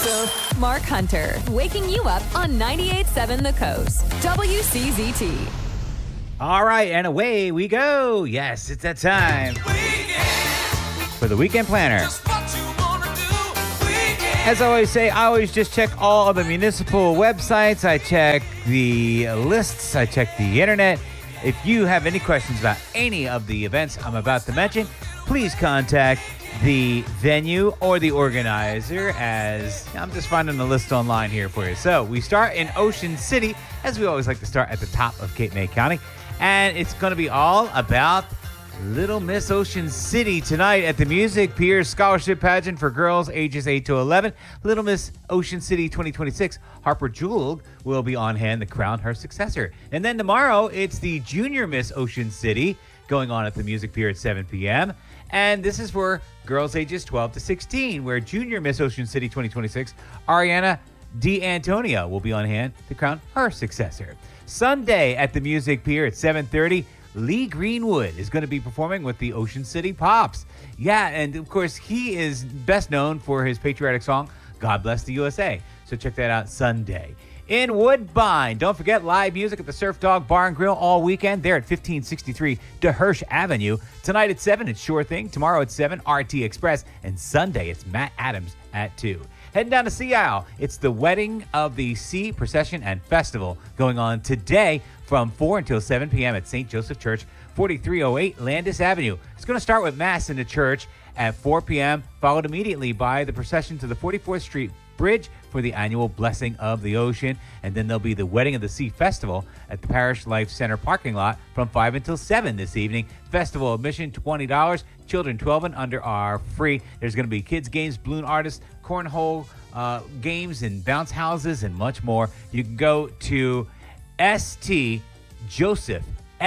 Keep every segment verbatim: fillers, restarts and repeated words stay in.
Joseph, Mark Hunter, waking you up on ninety-eight point seven The Coast. W C Z T. All right, and away we go. Yes, it's that time for the Weekend Planner. As I always say, I always just check all of the municipal websites. I check the lists. I check the internet. If you have any questions about any of the events I'm about to mention, please contact the venue or the organizer, as I'm just finding the list online here for you. So we start in Ocean City, as we always like to start at the top of Cape May County. And it's going to be all about Little Miss Ocean City tonight at the Music Pier Scholarship Pageant for girls ages eight to eleven. Little Miss Ocean City twenty twenty-six, Harper Jewell will be on hand to crown her successor. And then tomorrow, it's the Junior Miss Ocean City going on at the Music Pier at seven p.m. And this is for girls ages twelve to sixteen, where Junior Miss Ocean City twenty twenty-six, Ariana D'Antonia, will be on hand to crown her successor. Sunday at the Music Pier at seven thirty, Lee Greenwood is going to be performing with the Ocean City Pops. Yeah, and of course, he is best known for his patriotic song, God Bless the U S A. So check that out Sunday. In Woodbine, don't forget live music at the Surf Dog Bar and Grill all weekend. They're at fifteen sixty-three DeHersh Avenue. Tonight at seven, it's Sure Thing. Tomorrow at seven, R T Express. And Sunday, it's Matt Adams at two. Heading down to Sea Isle, it's the Wedding of the Sea Procession and Festival going on today from four until seven p.m. at Saint Joseph Church, forty-three oh eight Landis Avenue. It's going to start with Mass in the church at four p.m., followed immediately by the procession to the forty-fourth Street Bridge for the annual Blessing of the Ocean. And then there'll be the Wedding of the Sea Festival at the Parish Life Center parking lot from five until seven this evening. Festival admission twenty dollars. Children twelve and under are free. There's going to be kids games, balloon artists, cornhole uh, games, and bounce houses, and much more. You can go to S T Joseph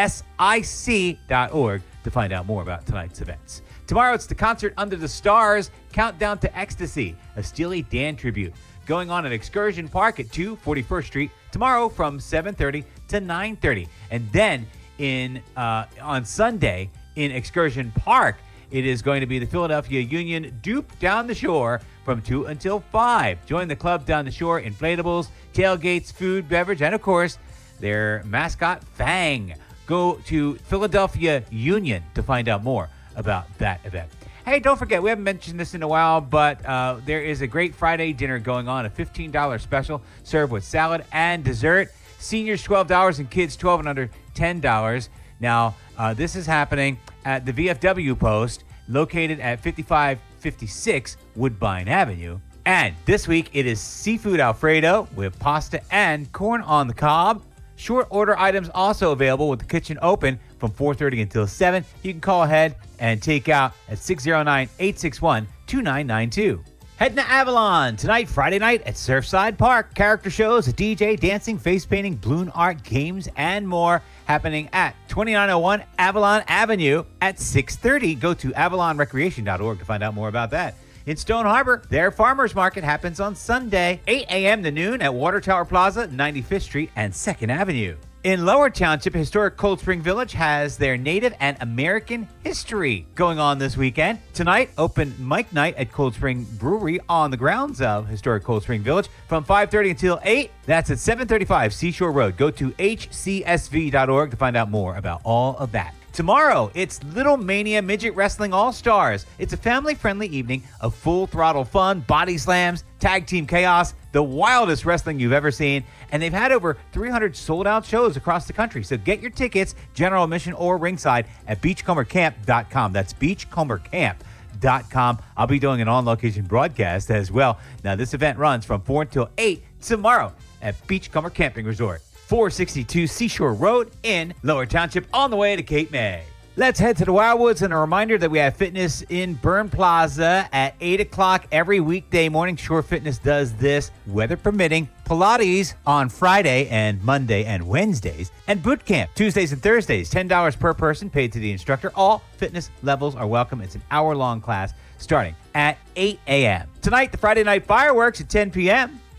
Sic dot org to find out more about tonight's events. Tomorrow, it's the concert Under the Stars, Countdown to Ecstasy, a Steely Dan tribute, going on at Excursion Park at two forty-first Street tomorrow from seven thirty to nine thirty. And then in uh, on Sunday in Excursion Park, it is going to be the Philadelphia Union Dupe Down the Shore from two until five. Join the club down the shore, inflatables, tailgates, food, beverage, and of course, their mascot, Fang. Go to Philadelphia Union to find out more about that event. Hey, don't forget, we haven't mentioned this in a while, but uh, there is a great Friday dinner going on, a fifteen dollars special, served with salad and dessert. Seniors, twelve dollars, and kids, twelve and under, ten dollars. Now, uh, this is happening at the V F W post, located at fifty-five fifty-six Woodbine Avenue. And this week, it is seafood Alfredo with pasta and corn on the cob. Short order items also available with the kitchen open from four thirty until seven. You can call ahead and take out at six oh nine, eight six one, two nine nine two. Heading to Avalon tonight, Friday night at Surfside Park. Character shows, a D J, dancing, face painting, balloon art, games, and more happening at twenty-nine oh one Avalon Avenue at six thirty. Go to avalon recreation dot org to find out more about that. In Stone Harbor, their farmers market happens on Sunday, eight a.m. to noon at Water Tower Plaza, ninety-fifth Street and second Avenue. In Lower Township, historic Cold Spring Village has their Native and American history going on this weekend. Tonight, open mic night at Cold Spring Brewery on the grounds of historic Cold Spring Village from five thirty until eight. That's at seven thirty-five Seashore Road. Go to H C S V dot org to find out more about all of that. Tomorrow, it's Little Mania Midget Wrestling All-Stars. It's a family-friendly evening of full-throttle fun, body slams, tag team chaos, the wildest wrestling you've ever seen, and they've had over three hundred sold-out shows across the country. So get your tickets, general admission or ringside, at beachcomber camp dot com. That's beachcomber camp dot com. I'll be doing an on-location broadcast as well. Now, this event runs from four until eight tomorrow at Beachcomber Camping Resort, four sixty-two Seashore Road in Lower Township, on the way to Cape May. Let's head to the Wildwoods, and a reminder that we have fitness in Byrne Plaza at eight o'clock every weekday morning. Shore Fitness does this, weather permitting. Pilates on Friday and Monday and Wednesdays. And boot camp Tuesdays and Thursdays, ten dollars per person paid to the instructor. All fitness levels are welcome. It's an hour-long class starting at eight a.m. Tonight, the Friday night fireworks at ten p.m.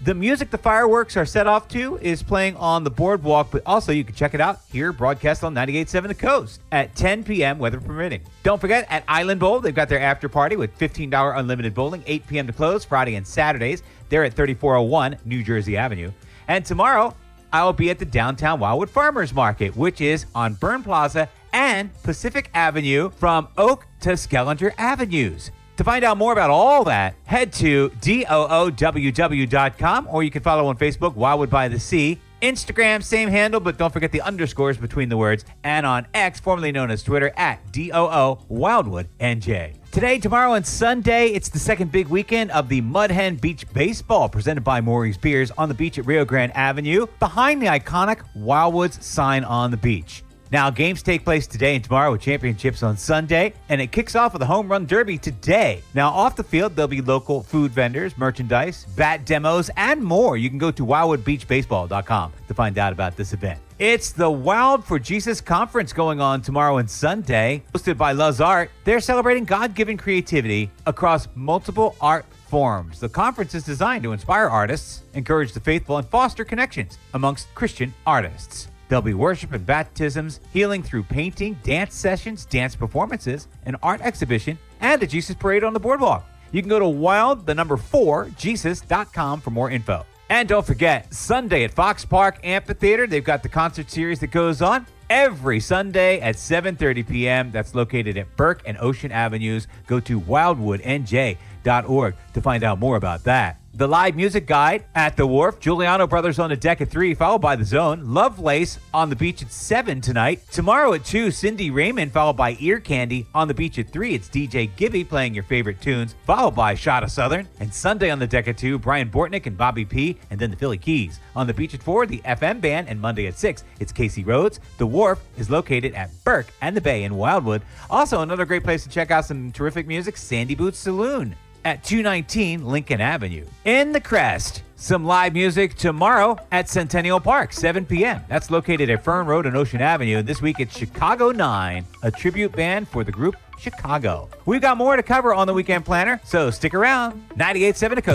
The music the fireworks are set off to is playing on the boardwalk, but also you can check it out here, broadcast on ninety-eight point seven The Coast at ten p.m., weather permitting. Don't forget, at Island Bowl, they've got their after party with fifteen dollars unlimited bowling, eight p.m. to close, Friday and Saturdays. They're at thirty-four oh one New Jersey Avenue. And tomorrow, I will be at the downtown Wildwood Farmers Market, which is on Byrne Plaza and Pacific Avenue from Oak to Skellinger Avenues. To find out more about all that, head to D O O W W dot com, or you can follow on Facebook, Wildwood by the Sea. Instagram, same handle, but don't forget the underscores between the words. And on X, formerly known as Twitter, at D O O Wildwood N J. Today, tomorrow, and Sunday, it's the second big weekend of the Mud Hen Beach Baseball, presented by Maury's Beers on the beach at Rio Grande Avenue, behind the iconic Wildwoods sign on the beach. Now, games take place today and tomorrow with championships on Sunday, and it kicks off with a home run derby today. Now, off the field, there'll be local food vendors, merchandise, bat demos, and more. You can go to wildwood beach baseball dot com to find out about this event. It's the Wild for Jesus Conference going on tomorrow and Sunday, hosted by Luz Art. They're celebrating God-given creativity across multiple art forms. The conference is designed to inspire artists, encourage the faithful, and foster connections amongst Christian artists. There'll be worship and baptisms, healing through painting, dance sessions, dance performances, an art exhibition, and a Jesus parade on the boardwalk. You can go to wild, the number four, jesus dot com for more info. And don't forget, Sunday at Fox Park Amphitheater, they've got the concert series that goes on every Sunday at seven thirty p.m. That's located at Burke and Ocean Avenues. Go to wildwood n j dot org to find out more about that. The live music guide at the Wharf, Giuliano Brothers on the deck at three, followed by The Zone. Lovelace on the beach at seven tonight. Tomorrow at two, Cindy Raymond, followed by Ear Candy. On the beach at three, it's D J Gibby playing your favorite tunes, followed by Shot of Southern. And Sunday on the deck at two, Brian Bortnick and Bobby P, and then the Philly Keys. On the beach at four, the F M Band, and Monday at six, it's Casey Rhodes. The Wharf is located at Burke and the Bay in Wildwood. Also, another great place to check out some terrific music, Sandy Boots Saloon at two nineteen Lincoln Avenue. In the Crest, some live music tomorrow at Centennial Park, seven p.m. That's located at Fern Road and Ocean Avenue. This week it's Chicago nine, a tribute band for the group Chicago. We've got more to cover on the Weekend Planner, so stick around. ninety-eight point seven The Coast.